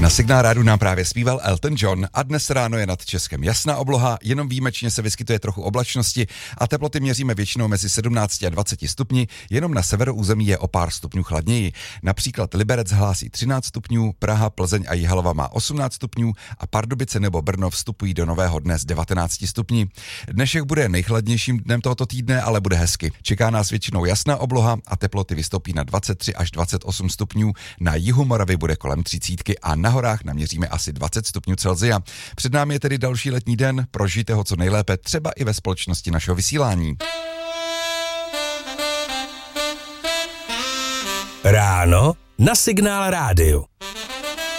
Na Signál rádu nám právě zpíval Elton John a dnes ráno je nad Českem jasná obloha, jenom výjimečně se vyskytuje trochu oblačnosti a teploty měříme většinou mezi 17 a 20 stupni, jenom na severu území je o pár stupňů chladněji. Například Liberec hlásí 13 stupňů, Praha, Plzeň a Jihlava má 18 stupňů a Pardubice nebo Brno vstupují do nového dne s 19 stupni. Dnešek bude nejchladnějším dnem tohoto týdne, ale bude hezky. Čeká nás většinou jasná obloha a teploty vystoupí na 23 až 28 stupňů, na jihu Moravy bude kolem 30 a na horách naměříme asi 20 stupňů Celsia. Před námi je tedy další letní den, prožijte ho co nejlépe, třeba i ve společnosti našeho vysílání. Ráno na Signál rádiu.